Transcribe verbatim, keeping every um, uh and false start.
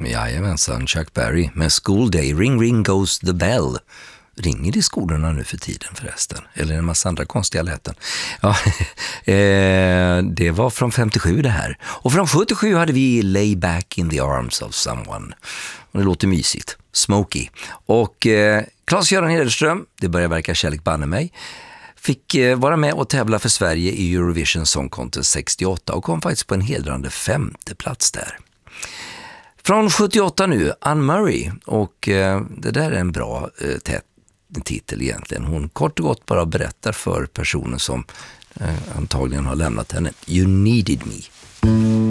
Jajamensan, Chuck Berry med School Day. Ring, ring goes the bell. Ringer det i skolorna nu för tiden förresten? Eller en massa andra konstiga läten. Ja, eh, det var från femtiosju det här. Och från sjuttiosju hade vi Lay Back in the Arms of Someone. Och det låter mysigt. Smokey. Och eh, Claes-Göran Hederström, det börjar verka kärlek banne mig, fick eh, vara med och tävla för Sverige i Eurovision Song Contest sextioåtta och kom faktiskt på en hedrande femte plats där. Från sjuttioåtta nu, Anne Murray, och eh, det där är en bra eh, tät titel egentligen. Hon kort och gott bara berättar för personen som eh, antagligen har lämnat henne: You needed me.